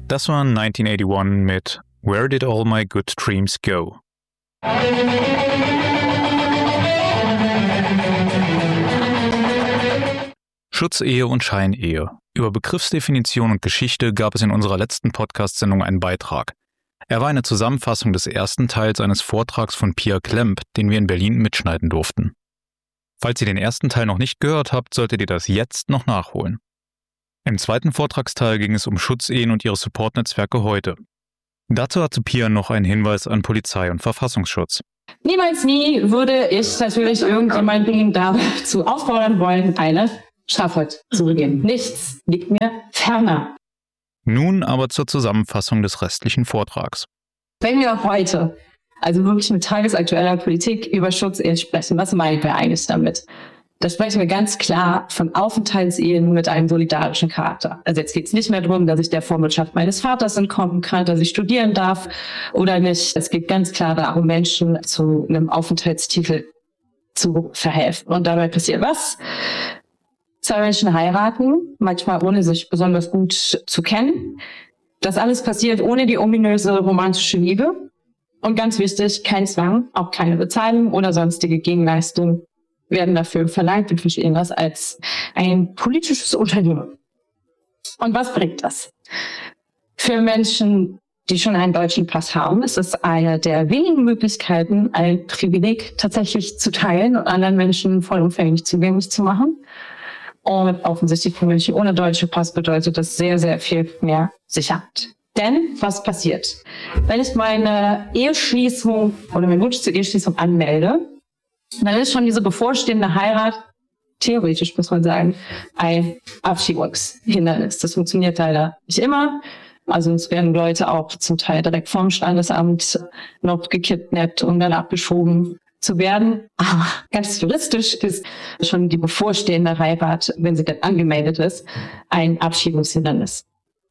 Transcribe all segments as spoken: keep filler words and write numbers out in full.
Das war neunzehnhunderteinundachtzig mit Where Did All My Good Dreams Go? Schutzehe und Scheinehe. Über Begriffsdefinition und Geschichte gab es in unserer letzten Podcast-Sendung einen Beitrag. Er war eine Zusammenfassung des ersten Teils eines Vortrags von Pia Klemp, den wir in Berlin mitschneiden durften. Falls ihr den ersten Teil noch nicht gehört habt, solltet ihr das jetzt noch nachholen. Im zweiten Vortragsteil ging es um Schutzehen und ihre Supportnetzwerke heute. Dazu hatte Pia noch einen Hinweis an Polizei und Verfassungsschutz. Niemals nie würde ich natürlich irgendjemanden dazu auffordern wollen, eine Straftat zu begehen. Nichts liegt mir ferner. Nun aber zur Zusammenfassung des restlichen Vortrags. Wenn wir heute also wirklich mit tagesaktueller Politik über Schutzehen sprechen, was meinen wir eigentlich damit? Da sprechen wir ganz klar von Aufenthaltsehen mit einem solidarischen Charakter. Also jetzt geht es nicht mehr darum, dass ich der Vormundschaft meines Vaters entkommen kann, dass ich studieren darf oder nicht. Es geht ganz klar darum, Menschen zu einem Aufenthaltstitel zu verhelfen. Und dabei passiert was? Zwei Menschen heiraten, manchmal ohne sich besonders gut zu kennen. Das alles passiert ohne die ominöse romantische Liebe. Und ganz wichtig, kein Zwang, auch keine Bezahlung oder sonstige Gegenleistung werden dafür verlangt und verstehen das als ein politisches Unternehmen. Und was bringt das? Für Menschen, die schon einen deutschen Pass haben, ist es eine der wenigen Möglichkeiten, ein Privileg tatsächlich zu teilen und anderen Menschen vollumfänglich zugänglich zu machen. Und offensichtlich für Menschen ohne deutschen Pass bedeutet das sehr, sehr viel mehr Sicherheit. Denn was passiert? Wenn ich meine Eheschließung oder meinen Wunsch zur Eheschließung anmelde, dann ist schon diese bevorstehende Heirat, theoretisch muss man sagen, ein Abschiebungshindernis. Das funktioniert leider nicht immer. Also es werden Leute auch zum Teil direkt vom Standesamt noch gekidnappt und dann abgeschoben zu werden. Aber ganz juristisch ist schon die bevorstehende Heirat, wenn sie dann angemeldet ist, ein Abschiebungshindernis.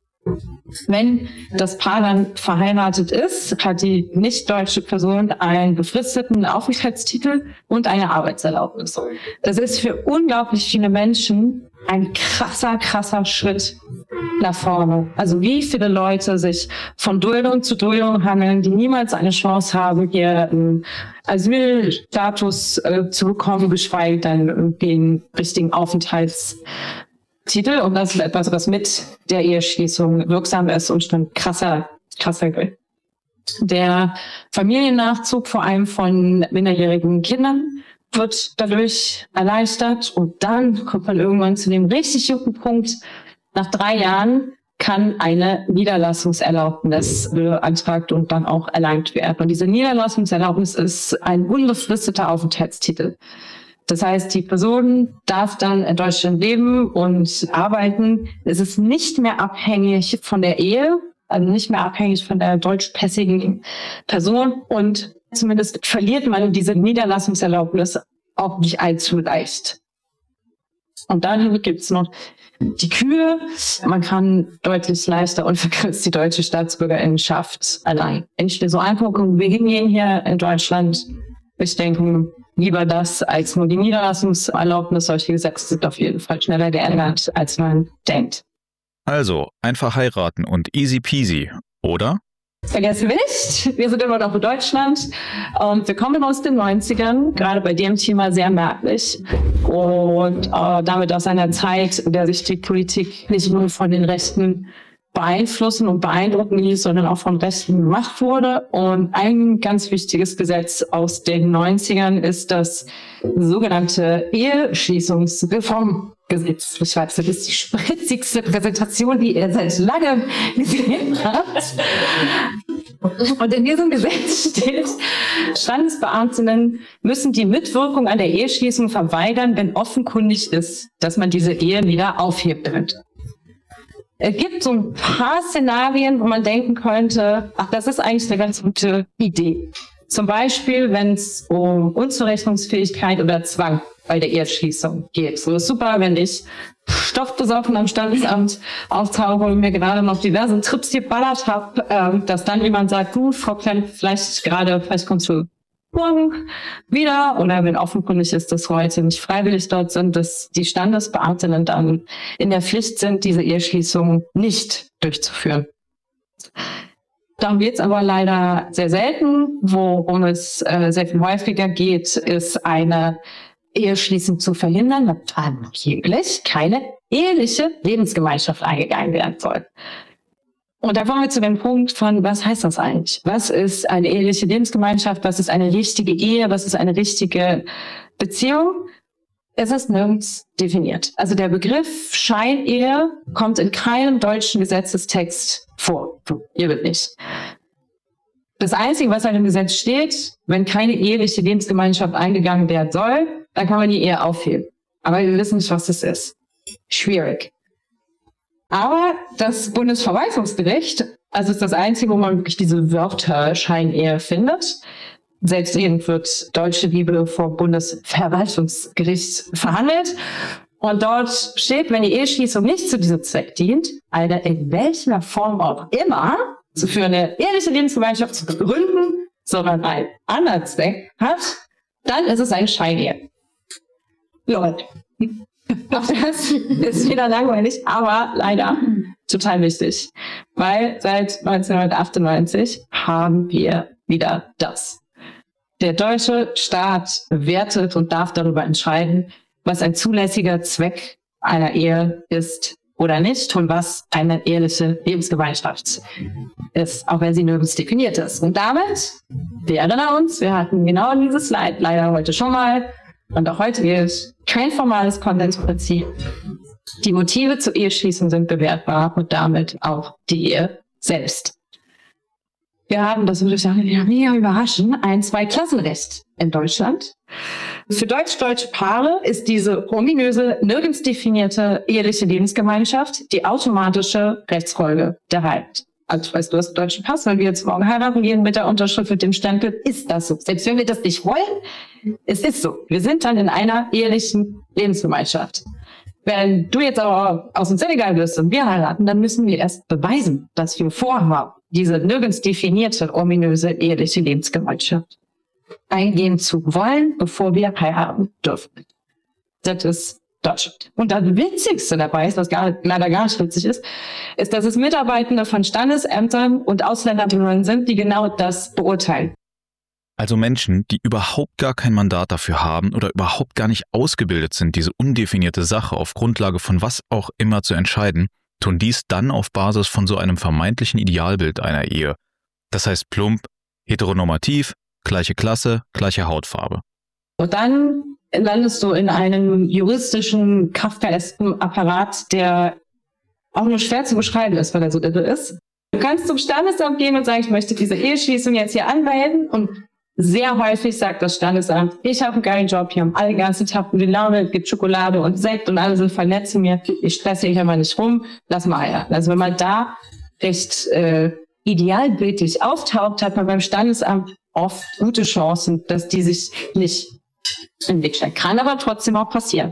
Wenn das Paar dann verheiratet ist, hat die nicht-deutsche Person einen befristeten Aufenthaltstitel und eine Arbeitserlaubnis. Das ist für unglaublich viele Menschen ein krasser, krasser Schritt nach vorne. Also wie viele Leute sich von Duldung zu Duldung hangeln, die niemals eine Chance haben, hier einen Asylstatus äh, zu bekommen, geschweige denn den richtigen Aufenthaltstitel. Und das ist etwas, was mit der Eheschließung wirksam ist und schon krasser, krasser gilt. Der Familiennachzug, vor allem von minderjährigen Kindern, wird dadurch erleichtert. Und dann kommt man irgendwann zu dem richtig guten Punkt. Nach drei Jahren kann eine Niederlassungserlaubnis beantragt und dann auch erlangt werden. Und diese Niederlassungserlaubnis ist ein unbefristeter Aufenthaltstitel. Das heißt, die Person darf dann in Deutschland leben und arbeiten. Es ist nicht mehr abhängig von der Ehe, also nicht mehr abhängig von der deutschpässigen Person. Und zumindest verliert man diese Niederlassungserlaubnis auch nicht allzu leicht. Und dann gibt's noch die Kühe. Man kann deutlich leichter unverkürzt die deutsche Staatsbürgerinnenschaft erlangen. Wenn ich mir so angucke, wo wir hingehen hier in Deutschland, ich denke, lieber das als nur die Niederlassungserlaubnis. Solche Gesetze sind auf jeden Fall schneller geändert, als man denkt. Also, einfach heiraten und easy peasy, oder? Vergessen wir nicht, wir sind immer noch in Deutschland und wir kommen aus den neunzigern, gerade bei dem Thema sehr merklich. Und äh, damit aus einer Zeit, in der sich die Politik nicht nur von den Rechten beeinflussen und beeindrucken ließ, sondern auch von Rechten gemacht wurde. Und ein ganz wichtiges Gesetz aus den neunzigern ist das sogenannte Eheschließungsreformgesetz. Ich weiß, das ist die spritzigste Präsentation, die ihr seit langem gesehen habt. Und in diesem Gesetz steht, Standesbeamtinnen müssen die Mitwirkung an der Eheschließung verweigern, wenn offenkundig ist, dass man diese Ehe wieder aufheben könnte. Es gibt so ein paar Szenarien, wo man denken könnte, ach, das ist eigentlich eine ganz gute Idee. Zum Beispiel, wenn es um Unzurechnungsfähigkeit oder Zwang bei der Eheschließung geht. So ist super, wenn ich stoffbesoffen am Standesamt auftauche und mir gerade noch diverse Trips geballert habe, äh, dass dann jemand sagt, du, Frau Klemm, vielleicht gerade, vielleicht kommst du morgen wieder, oder wenn offenkundig ist, dass heute nicht freiwillig dort sind, dass die Standesbeamtinnen dann in der Pflicht sind, diese Eheschließung nicht durchzuführen. Darum geht es aber leider sehr selten. Worum es äh, sehr viel häufiger geht, ist eine Eheschließung zu verhindern, weil angeblich keine eheliche Lebensgemeinschaft eingegangen werden soll. Und da kommen wir zu dem Punkt von, was heißt das eigentlich? Was ist eine eheliche Lebensgemeinschaft? Was ist eine richtige Ehe? Was ist eine richtige Beziehung? Es ist nirgends definiert. Also der Begriff Scheinehe kommt in keinem deutschen Gesetzestext vor. Ihr wird nicht. Das Einzige, was halt im Gesetz steht, wenn keine eheliche Lebensgemeinschaft eingegangen werden soll, dann kann man die Ehe aufheben. Aber wir wissen nicht, was das ist. Schwierig. Aber das Bundesverwaltungsgericht, also ist das Einzige, wo man wirklich diese Wörter Scheinehe findet. Selbst eben wird deutsche Liebe vor Bundesverwaltungsgericht verhandelt. Und dort steht, wenn die Eheschließung nicht zu diesem Zweck dient, Alter, in welcher Form auch immer, für eine eheliche Lebensgemeinschaft zu begründen, sondern einen anderen Zweck hat, dann ist es eine Scheinehe. Leute. Auch das ist wieder langweilig, aber leider total wichtig. Weil seit neunzehnhundertachtundneunzig haben wir wieder das. Der deutsche Staat wertet und darf darüber entscheiden, was ein zulässiger Zweck einer Ehe ist oder nicht und was eine eheliche Lebensgemeinschaft ist, auch wenn sie nirgends definiert ist. Und damit, wir erinnern uns, wir hatten genau dieses Slide leider heute schon mal, und auch heute gilt kein formales Konsensprinzip. Die Motive zur Eheschließung sind bewertbar und damit auch die Ehe selbst. Wir haben, das würde ich sagen, mega überraschen, ein Zweiklassenrecht in Deutschland. Für deutsch-deutsche Paare ist diese ominöse, nirgends definierte eheliche Lebensgemeinschaft die automatische Rechtsfolge der Heirat. Also ich weiß, du hast einen deutschen Pass, wenn wir jetzt morgen heiraten gehen mit der Unterschrift mit dem Stempel, ist das so. Selbst wenn wir das nicht wollen, es ist so. Wir sind dann in einer ehelichen Lebensgemeinschaft. Wenn du jetzt aber aus dem Senegal bist und wir heiraten, dann müssen wir erst beweisen, dass wir vorhaben, diese nirgends definierte, ominöse eheliche Lebensgemeinschaft eingehen zu wollen, bevor wir heiraten dürfen. Das ist Deutschland. Und das Witzigste dabei ist, was gar, leider gar nicht witzig ist, ist, dass es Mitarbeitende von Standesämtern und Ausländerbehörden sind, die genau das beurteilen. Also Menschen, die überhaupt gar kein Mandat dafür haben oder überhaupt gar nicht ausgebildet sind, diese undefinierte Sache auf Grundlage von was auch immer zu entscheiden, tun dies dann auf Basis von so einem vermeintlichen Idealbild einer Ehe. Das heißt plump, heteronormativ, gleiche Klasse, gleiche Hautfarbe. Und dann landest du in einem juristischen, kafkaesken Apparat, der auch nur schwer zu beschreiben ist, weil er so irre ist. Du kannst zum Standesamt gehen und sagen, ich möchte diese Eheschließung jetzt hier anmelden, und sehr häufig sagt das Standesamt, ich habe einen geilen Job, hier haben alle den ganzen Tag gute Laune, es gibt Schokolade und Sekt und alle sind voll nett zu mir, ich stresse hier mal nicht rum, lass mal heiraten. Also wenn man da recht äh, idealbildlich auftaucht, hat man beim Standesamt oft gute Chancen, dass die sich nicht in den Weg stellen. Kann aber trotzdem auch passieren.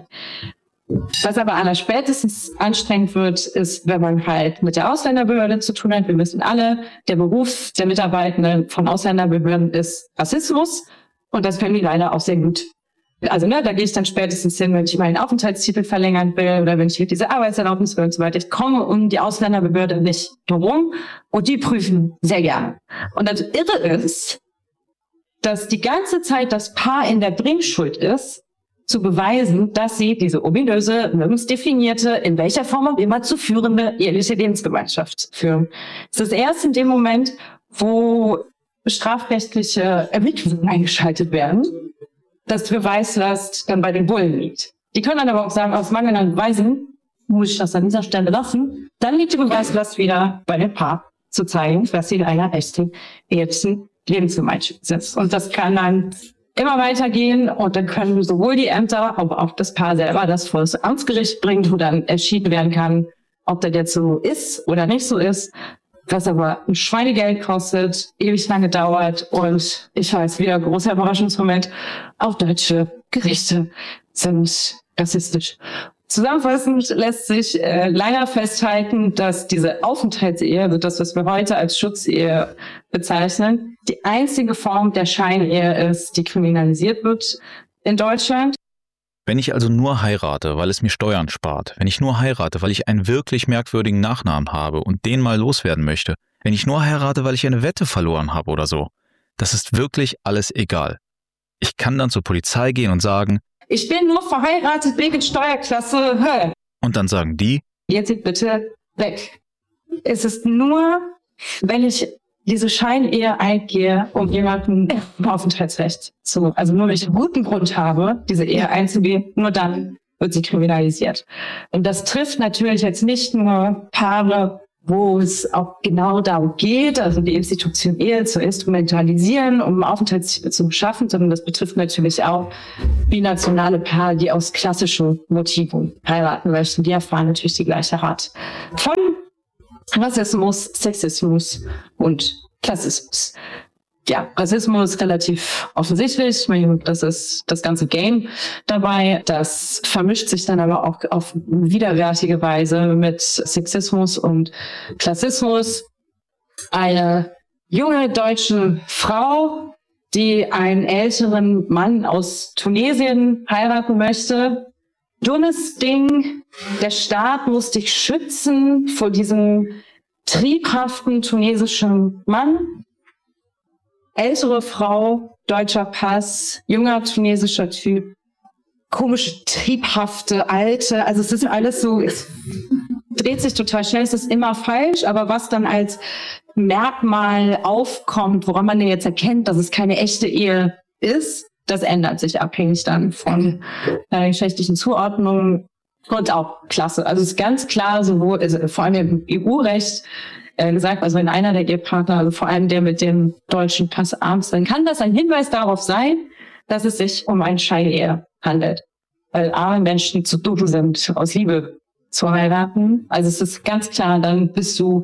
Was aber allerspätestens anstrengend wird, ist, wenn man halt mit der Ausländerbehörde zu tun hat. Wir wissen alle, der Beruf der Mitarbeitenden von Ausländerbehörden ist Rassismus, und das können die leider auch sehr gut. Also ne, da gehe ich dann spätestens hin, wenn ich meinen Aufenthaltstitel verlängern will oder wenn ich hier diese Arbeitserlaubnis will und so weiter. Ich komme um die Ausländerbehörde nicht herum, und die prüfen sehr gerne. Und das Irre ist, dass die ganze Zeit das Paar in der Bringschuld ist, zu beweisen, dass sie diese ominöse, nirgends definierte, in welcher Form auch immer zu führende eheliche Lebensgemeinschaft führen. Es ist erst in dem Moment, wo strafrechtliche Ermittlungen eingeschaltet werden, dass die Beweislast dann bei den Bullen liegt. Die können dann aber auch sagen, aus mangelnden Beweisen muss ich das an dieser Stelle lassen. Dann liegt die Beweislast wieder bei dem Paar, zu zeigen, dass sie in einer echten ehelichen Lebensgemeinschaft sind. Und das kann dann immer weitergehen, und dann können sowohl die Ämter, aber auch das Paar selber das vor das Amtsgericht bringen, wo dann entschieden werden kann, ob das jetzt so ist oder nicht so ist, was aber ein Schweinegeld kostet, ewig lange dauert, und ich weiß, wieder großer Überraschungsmoment, auch deutsche Gerichte sind rassistisch. Zusammenfassend lässt sich äh, leider festhalten, dass diese Aufenthaltsehe, also das, was wir heute als Schutzehe bezeichnen, die einzige Form der Scheinehe ist, die kriminalisiert wird in Deutschland. Wenn ich also nur heirate, weil es mir Steuern spart, wenn ich nur heirate, weil ich einen wirklich merkwürdigen Nachnamen habe und den mal loswerden möchte, wenn ich nur heirate, weil ich eine Wette verloren habe oder so. Das ist wirklich alles egal. Ich kann dann zur Polizei gehen und sagen, ich bin nur verheiratet wegen Steuerklasse. Hä? Und dann sagen die, jetzt sind bitte weg. Es ist nur, wenn ich diese Scheinehe eingehe, um jemanden ein Aufenthaltsrecht zu, also nur wenn ich einen guten Grund habe, diese Ehe einzugehen, nur dann wird sie kriminalisiert. Und das trifft natürlich jetzt nicht nur Paare, wo es auch genau darum geht, also die Institution Ehe zu instrumentalisieren, um Aufenthaltstitel zu beschaffen, sondern das betrifft natürlich auch binationale Paare, die aus klassischen Motiven heiraten möchten. Die erfahren natürlich die gleiche Art von Rassismus, Sexismus und Klassismus. Ja, Rassismus ist relativ offensichtlich. Ich meine, das ist das ganze Game dabei. Das vermischt sich dann aber auch auf widerwärtige Weise mit Sexismus und Klassismus. Eine junge deutsche Frau, die einen älteren Mann aus Tunesien heiraten möchte. Dummes Ding. Der Staat muss dich schützen vor diesem triebhaften tunesischen Mann. Ältere Frau, deutscher Pass, junger tunesischer Typ, komische, triebhafte, alte, also es ist alles so, es dreht sich total schnell, es ist immer falsch, aber was dann als Merkmal aufkommt, woran man denn jetzt erkennt, dass es keine echte Ehe ist, das ändert sich abhängig dann von der geschlechtlichen Zuordnung und auch Klasse. Also es ist ganz klar, sowohl, also vor allem im E U-Recht, Äh, gesagt, also wenn einer der Ehepartner, also vor allem der mit dem deutschen Pass arm ist, dann kann das ein Hinweis darauf sein, dass es sich um eine Scheinehe handelt. Weil arme Menschen zu doof sind, aus Liebe zu heiraten. Also es ist ganz klar, dann bist du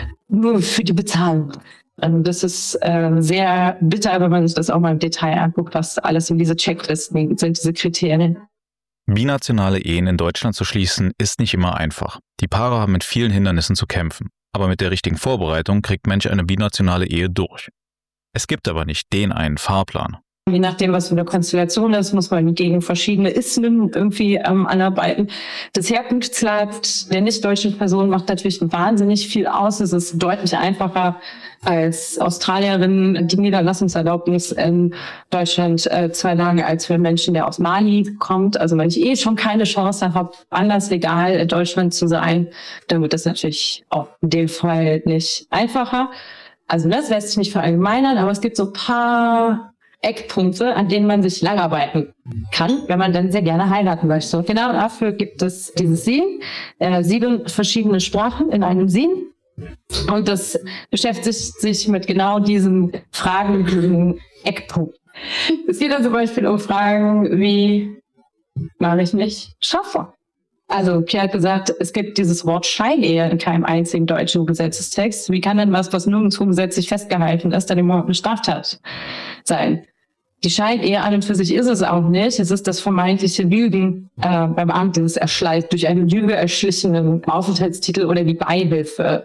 nur für die Bezahlung. Also das ist äh, sehr bitter, wenn man sich das auch mal im Detail anguckt, was alles in diese Checklisten sind, diese Kriterien. Binationale Ehen in Deutschland zu schließen, ist nicht immer einfach. Die Paare haben mit vielen Hindernissen zu kämpfen. Aber mit der richtigen Vorbereitung kriegt Mensch eine binationale Ehe durch. Es gibt aber nicht den einen Fahrplan. Je nachdem, was für eine Konstellation ist, muss man gegen verschiedene Ismen irgendwie ähm, anarbeiten. Das Herkunftsland der nicht-deutschen Person macht natürlich wahnsinnig viel aus. Es ist deutlich einfacher als Australierin die Niederlassungserlaubnis in Deutschland äh, zwei Tage als für Menschen, der aus Mali kommt. Also wenn ich eh schon keine Chance habe, anders legal in Deutschland zu sein, dann wird das natürlich auch in dem Fall nicht einfacher. Also das lässt sich nicht verallgemeinern, aber es gibt so ein paar Eckpunkte, an denen man sich langarbeiten kann, wenn man dann sehr gerne heiraten möchte. Und genau dafür gibt es dieses S I N, äh, sieben verschiedene Sprachen in einem S I N. Und das beschäftigt sich mit genau diesen Fragen, diesen Eckpunkten. Es geht dann zum Beispiel um Fragen wie, mache ich mich schaffer? Also Pierre hat gesagt, es gibt dieses Wort Scheinehe in keinem einzigen deutschen Gesetzestext. Wie kann denn was, was nirgendwo gesetzlich festgehalten ist, dann überhaupt eine Straftat sein? Die Scheinehe an und für sich ist es auch nicht. Es ist das vermeintliche Lügen äh, beim Amt, dieses Erschleicht durch eine Lüge erschlichenen Aufenthaltstitel oder die Beihilfe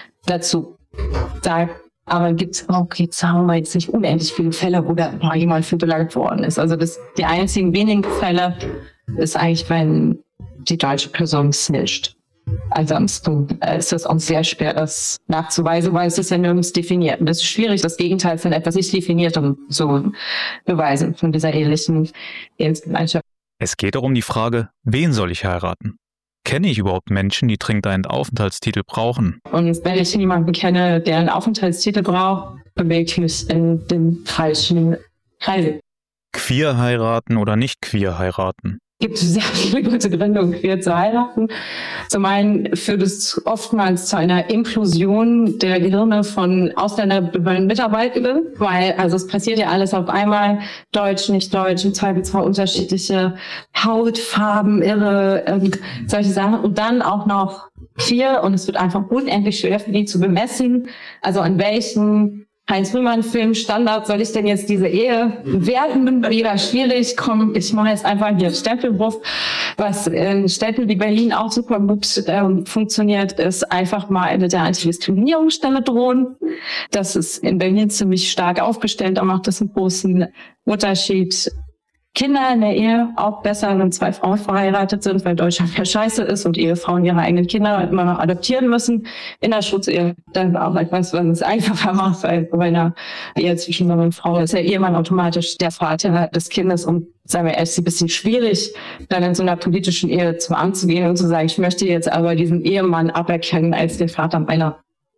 dazu. Da aber gibt es auch, jetzt haben wir jetzt nicht unendlich viele Fälle, wo da noch jemand für belangt worden ist. Also das, die einzigen wenigen Fälle ist eigentlich, wenn die deutsche Person snitcht. Ansonsten ist es auch sehr schwer, das nachzuweisen, weil es ist ja nirgends definiert. Und es ist schwierig, das Gegenteil von etwas nicht Definiertem zu beweisen, von dieser ähnlichen Ehrengemeinschaft. Es geht auch um die Frage, wen soll ich heiraten? Kenne ich überhaupt Menschen, die dringend einen Aufenthaltstitel brauchen? Und wenn ich jemanden kenne, der einen Aufenthaltstitel braucht, bewege ich mich in den falschen Kreisen. Queer heiraten oder nicht queer heiraten? Es gibt sehr viele gute Gründe, queer zu heiraten. Zum einen führt es oftmals zu einer Implosion der Gehirne von Ausländermitarbeitenden, weil also es passiert ja alles auf einmal, Deutsch, nicht Deutsch, im Zweifelsfall unterschiedliche Hautfarben, irre und solche Sachen und dann auch noch queer und es wird einfach unendlich schwer für die zu bemessen, also an welchen Heinz-Rühmann-Film Standard soll ich denn jetzt diese Ehe bewerten? Wieder schwierig. Komm, ich mache jetzt einfach hier Stempelwurf. Was in Städten wie Berlin auch super gut ähm, funktioniert, ist einfach mal mit der Antidiskriminierungsstelle drohen. Das ist in Berlin ziemlich stark aufgestellt. Da macht das einen großen Unterschied. Kinder in der Ehe auch besser, wenn zwei Frauen verheiratet sind, weil Deutschland ja scheiße ist und Ehefrauen ihre eigenen Kinder immer noch adoptieren müssen. In der Schutzehe dann auch etwas, was es einfacher macht, weil bei einer Ehe zwischen Mann und Frau ist der Ehemann automatisch der Vater des Kindes und sagen wir, es ist ein bisschen schwierig, dann in so einer politischen Ehe zum Amt zu gehen und zu sagen, ich möchte jetzt aber diesen Ehemann aberkennen als den Vater meiner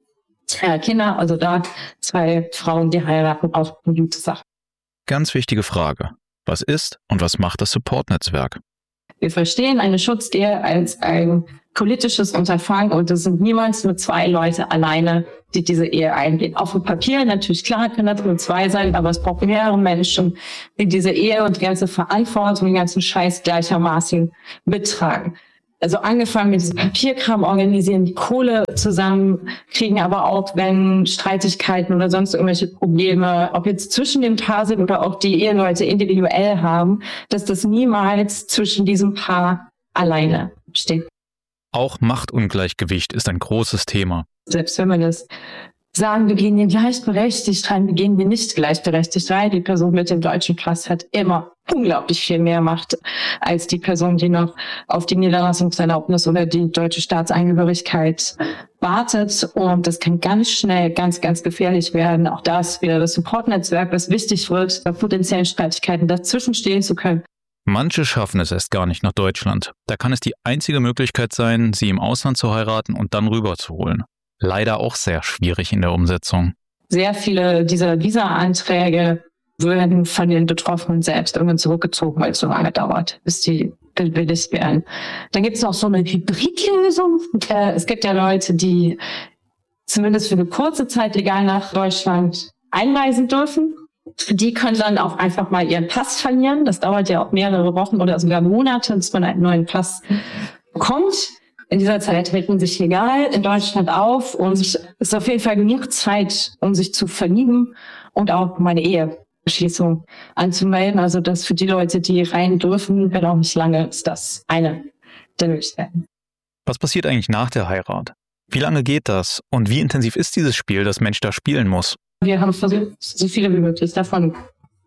äh, Kinder. Also da zwei Frauen, die heiraten, auch eine gute Sache. Ganz wichtige Frage. Was ist und was macht das Support-Netzwerk? Wir verstehen eine Schutzehe als ein politisches Unterfangen und es sind niemals nur zwei Leute alleine, die diese Ehe eingehen. Auf dem Papier natürlich, klar, können das nur zwei sein, aber es braucht mehrere Menschen, die diese Ehe und die ganze Verantwortung, den ganzen Scheiß gleichermaßen mittragen. Also angefangen mit diesem Papierkram organisieren, die Kohle zusammenkriegen, aber auch wenn Streitigkeiten oder sonst irgendwelche Probleme, ob jetzt zwischen dem Paar sind oder auch die Eheleute individuell haben, dass das niemals zwischen diesem Paar alleine steht. Auch Machtungleichgewicht ist ein großes Thema. Selbst wenn wir das sagen, wir gehen hier gleichberechtigt rein, wir gehen hier nicht gleichberechtigt rein. Die Person mit dem deutschen Pass hat immer unglaublich viel mehr Macht als die Person, die noch auf die Niederlassungserlaubnis oder die deutsche Staatsangehörigkeit wartet. Und das kann ganz schnell ganz, ganz gefährlich werden. Auch da ist wieder das Support-Netzwerk, was wichtig wird, bei potenziellen Streitigkeiten dazwischen stehen zu können. Manche schaffen es erst gar nicht nach Deutschland. Da kann es die einzige Möglichkeit sein, sie im Ausland zu heiraten und dann rüberzuholen. Leider auch sehr schwierig in der Umsetzung. Sehr viele dieser Visa-Anträge werden von den Betroffenen selbst irgendwann zurückgezogen, weil es so lange dauert, bis die bewilligt werden. Dann gibt es noch so eine Hybridlösung. Äh, es gibt ja Leute, die zumindest für eine kurze Zeit legal nach Deutschland einreisen dürfen. Die können dann auch einfach mal ihren Pass verlieren. Das dauert ja auch mehrere Wochen oder sogar Monate, bis man einen neuen Pass bekommt. In dieser Zeit hält man sich legal in Deutschland auf und es ist auf jeden Fall genug Zeit, um sich zu verlieben und auch meine Eheschließung anzumelden. Also das für die Leute, die rein dürfen, wenn auch nicht lange, ist das eine der Möglichkeiten. Was passiert eigentlich nach der Heirat? Wie lange geht das? Und wie intensiv ist dieses Spiel, das Mensch da spielen muss? Wir haben versucht, so viele wie möglich davon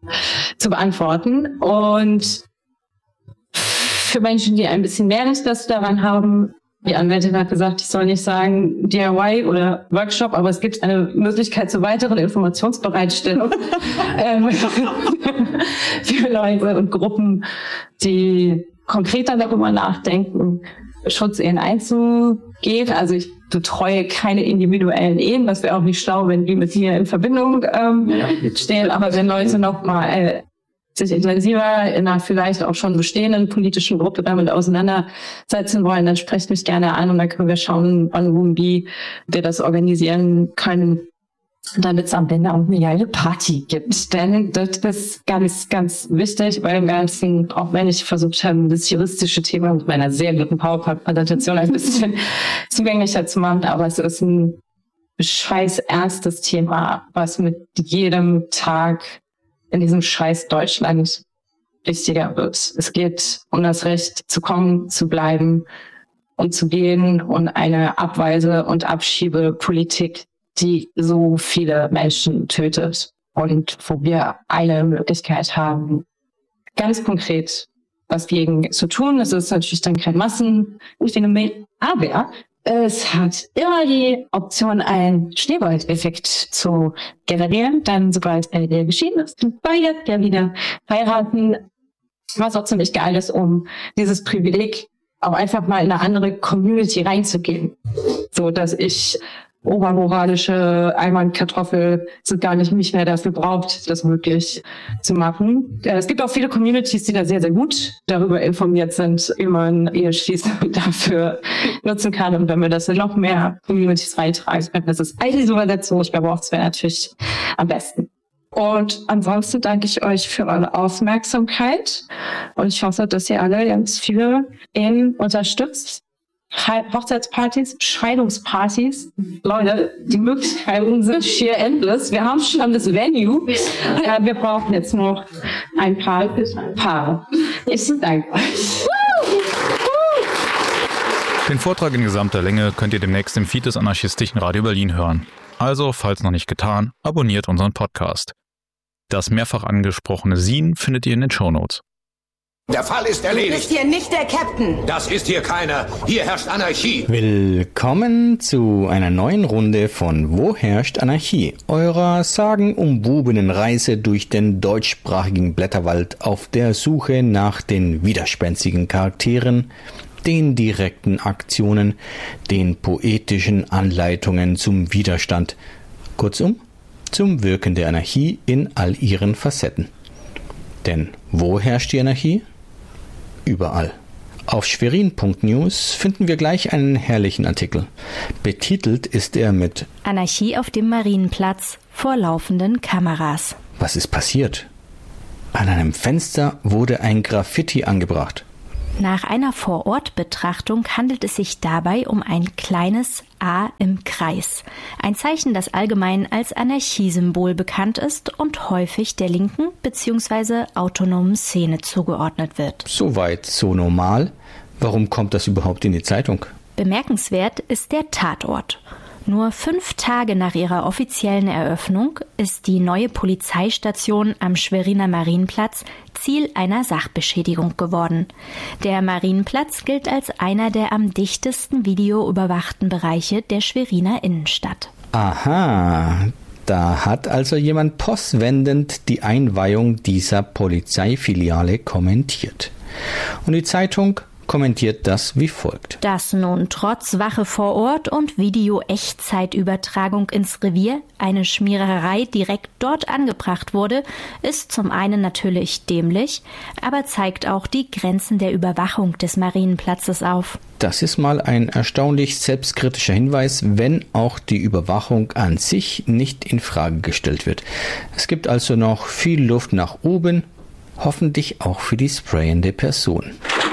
zu beantworten. Und für Menschen, die ein bisschen mehr Interesse daran haben, die Anwältin hat gesagt, ich soll nicht sagen D I Y oder Workshop, aber es gibt eine Möglichkeit zur weiteren Informationsbereitstellung ähm, für Leute und Gruppen, die konkreter darüber nachdenken, Schutzehen einzugehen. Also ich betreue keine individuellen Ehen, das wäre auch nicht schlau, wenn die mit mir in Verbindung ähm, stehen, aber wenn Leute noch mal äh, sich intensiver in einer vielleicht auch schon bestehenden politischen Gruppe damit auseinandersetzen wollen, dann sprecht mich gerne an und dann können wir schauen, wann und wie wir das organisieren können, damit es am Ende auch eine geile Party gibt. Denn das ist ganz, ganz wichtig, weil im Ganzen, auch wenn ich versucht habe, das juristische Thema mit meiner sehr guten PowerPoint-Präsentation ein bisschen zugänglicher zu machen, aber es ist ein scheiß ernstes Thema, was mit jedem Tag in diesem scheiß Deutschland wichtiger wird. Es geht um das Recht zu kommen, zu bleiben und zu gehen und eine Abweise- und Abschiebepolitik, die so viele Menschen tötet und wo wir eine Möglichkeit haben, ganz konkret was gegen zu tun. Es ist natürlich dann kein Massenphänomen, aber es hat immer die Option, einen Schneeballeffekt zu generieren. Dann, sobald eine Ehe geschieden ist, sind beide ja wieder heiraten. Was auch ziemlich geil ist, um dieses Privileg auch einfach mal in eine andere Community reinzugehen. So, dass ich obermoralische Eimann-Kartoffel sind gar nicht, nicht mehr dafür braucht, das möglich zu machen. Es gibt auch viele Communities, die da sehr, sehr gut darüber informiert sind, wie man Eheschließung dafür nutzen kann. Und wenn wir das in noch mehr Communities reintragen können, das ist eine Übersetzung, ich glaube auch, das wäre natürlich am besten. Und ansonsten danke ich euch für eure Aufmerksamkeit und ich hoffe, dass ihr alle ganz viele Ehen unterstützt. Hochzeitspartys, Scheidungspartys. Leute, die Möglichkeiten sind schier endless. Wir haben schon das Venue. Äh, wir brauchen jetzt noch ein paar Paare. Ich danke euch. Den Vortrag in gesamter Länge könnt ihr demnächst im Feed des Anarchistischen Radio Berlin hören. Also, falls noch nicht getan, abonniert unseren Podcast. Das mehrfach angesprochene Zine findet ihr in den Shownotes. Der Fall ist erledigt. Du bist hier nicht der Captain. Das ist hier keiner. Hier herrscht Anarchie. Willkommen zu einer neuen Runde von Wo herrscht Anarchie? Eurer sagenumwobenen Reise durch den deutschsprachigen Blätterwald auf der Suche nach den widerspenstigen Charakteren, den direkten Aktionen, den poetischen Anleitungen zum Widerstand. Kurzum, zum Wirken der Anarchie in all ihren Facetten. Denn wo herrscht die Anarchie? Überall. Auf schwerin punkt news finden wir gleich einen herrlichen Artikel. Betitelt ist er mit Anarchie auf dem Marienplatz vor laufenden Kameras. Was ist passiert? An einem Fenster wurde ein Graffiti angebracht. Nach einer Vorortbetrachtung handelt es sich dabei um ein kleines A im Kreis. Ein Zeichen, das allgemein als Anarchiesymbol bekannt ist und häufig der linken bzw. autonomen Szene zugeordnet wird. Soweit so normal. Warum kommt das überhaupt in die Zeitung? Bemerkenswert ist der Tatort. Nur fünf Tage nach ihrer offiziellen Eröffnung ist die neue Polizeistation am Schweriner Marienplatz Ziel einer Sachbeschädigung geworden. Der Marienplatz gilt als einer der am dichtesten videoüberwachten Bereiche der Schweriner Innenstadt. Aha, da hat also jemand postwendend die Einweihung dieser Polizeifiliale kommentiert. Und die Zeitung kommentiert das wie folgt. Dass nun trotz Wache vor Ort und Video-Echtzeitübertragung ins Revier eine Schmiererei direkt dort angebracht wurde, ist zum einen natürlich dämlich, aber zeigt auch die Grenzen der Überwachung des Marienplatzes auf. Das ist mal ein erstaunlich selbstkritischer Hinweis, wenn auch die Überwachung an sich nicht in Frage gestellt wird. Es gibt also noch viel Luft nach oben, hoffentlich auch für die sprayende Person.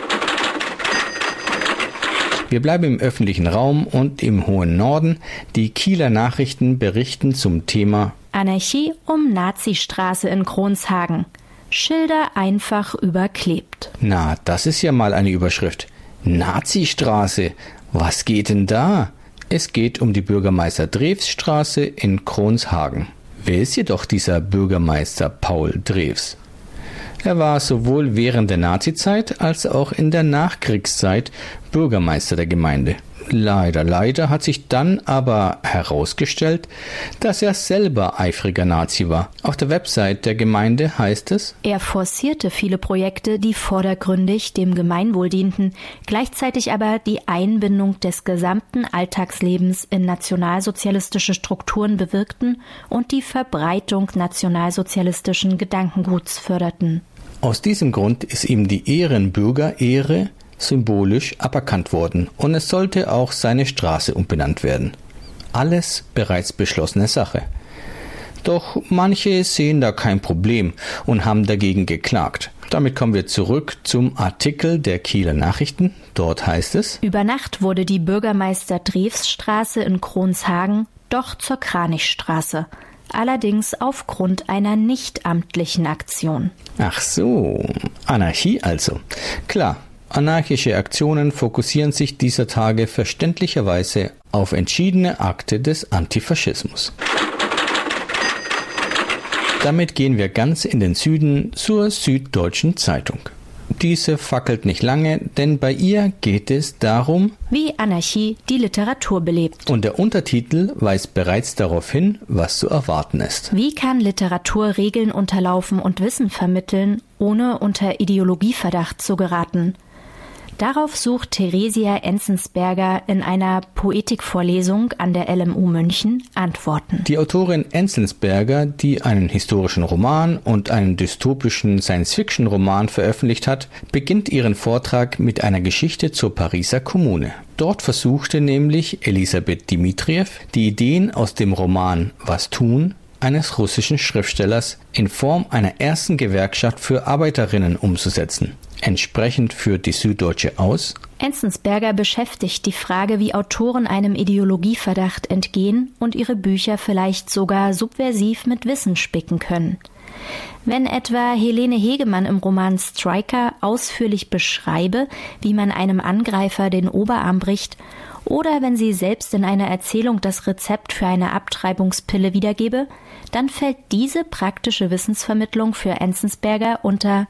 Wir bleiben im öffentlichen Raum und im hohen Norden. Die Kieler Nachrichten berichten zum Thema Anarchie um Nazistraße in Kronshagen. Schilder einfach überklebt. Na, das ist ja mal eine Überschrift. Nazistraße, was geht denn da? Es geht um die Bürgermeister-Drews-Straße in Kronshagen. Wer ist jedoch dieser Bürgermeister Paul Drews? Er war sowohl während der Nazizeit als auch in der Nachkriegszeit Bürgermeister der Gemeinde. Leider, leider hat sich dann aber herausgestellt, dass er selber eifriger Nazi war. Auf der Website der Gemeinde heißt es: Er forcierte viele Projekte, die vordergründig dem Gemeinwohl dienten, gleichzeitig aber die Einbindung des gesamten Alltagslebens in nationalsozialistische Strukturen bewirkten und die Verbreitung nationalsozialistischen Gedankenguts förderten. Aus diesem Grund ist ihm die Ehrenbürgerehre symbolisch aberkannt worden und es sollte auch seine Straße umbenannt werden. Alles bereits beschlossene Sache. Doch manche sehen da kein Problem und haben dagegen geklagt. Damit kommen wir zurück zum Artikel der Kieler Nachrichten. Dort heißt es: Über Nacht wurde die Bürgermeister-Drews-Straße in Kronshagen doch zur Kranichstraße. Allerdings aufgrund einer nichtamtlichen Aktion. Ach so, Anarchie also. Klar, anarchische Aktionen fokussieren sich dieser Tage verständlicherweise auf entschiedene Akte des Antifaschismus. Damit gehen wir ganz in den Süden zur Süddeutschen Zeitung. Diese fackelt nicht lange, denn bei ihr geht es darum, wie Anarchie die Literatur belebt. Und der Untertitel weist bereits darauf hin, was zu erwarten ist. Wie kann Literatur Regeln unterlaufen und Wissen vermitteln, ohne unter Ideologieverdacht zu geraten? Darauf sucht Theresia Enzensberger in einer Poetikvorlesung an der L M U München Antworten. Die Autorin Enzensberger, die einen historischen Roman und einen dystopischen Science-Fiction-Roman veröffentlicht hat, beginnt ihren Vortrag mit einer Geschichte zur Pariser Kommune. Dort versuchte nämlich Elisabeth Dmitriev, die Ideen aus dem Roman Was tun? Eines russischen Schriftstellers in Form einer ersten Gewerkschaft für Arbeiterinnen umzusetzen. Entsprechend führt die Süddeutsche aus: Enzensberger beschäftigt die Frage, wie Autoren einem Ideologieverdacht entgehen und ihre Bücher vielleicht sogar subversiv mit Wissen spicken können. Wenn etwa Helene Hegemann im Roman Striker ausführlich beschreibe, wie man einem Angreifer den Oberarm bricht, oder wenn sie selbst in einer Erzählung das Rezept für eine Abtreibungspille wiedergebe, dann fällt diese praktische Wissensvermittlung für Enzensberger unter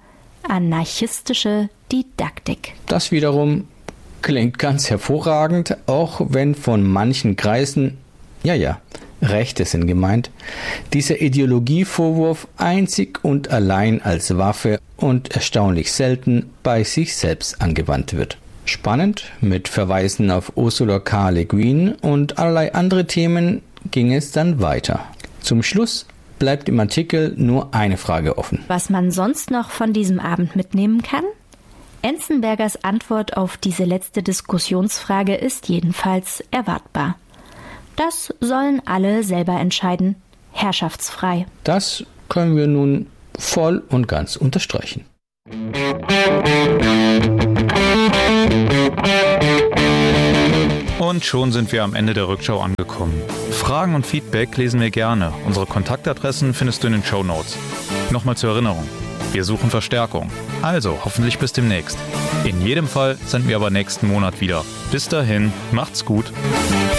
anarchistische Didaktik. Das wiederum klingt ganz hervorragend, auch wenn von manchen Kreisen, ja ja, Rechte sind gemeint, dieser Ideologievorwurf einzig und allein als Waffe und erstaunlich selten bei sich selbst angewandt wird. Spannend, mit Verweisen auf Ursula K. Le Guin und allerlei andere Themen ging es dann weiter. Zum Schluss bleibt im Artikel nur eine Frage offen. Was man sonst noch von diesem Abend mitnehmen kann? Enzensbergers Antwort auf diese letzte Diskussionsfrage ist jedenfalls erwartbar. Das sollen alle selber entscheiden, herrschaftsfrei. Das können wir nun voll und ganz unterstreichen. Und schon sind wir am Ende der Rückschau angekommen. Fragen und Feedback lesen wir gerne. Unsere Kontaktadressen findest du in den Shownotes. Nochmal zur Erinnerung, wir suchen Verstärkung. Also hoffentlich bis demnächst. In jedem Fall sind wir aber nächsten Monat wieder. Bis dahin, macht's gut.